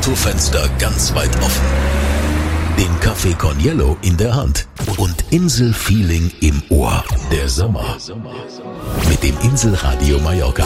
Autofenster ganz weit offen, den Café Corniello in der Hand und Inselfeeling im Ohr. Der Sommer mit dem Inselradio Mallorca.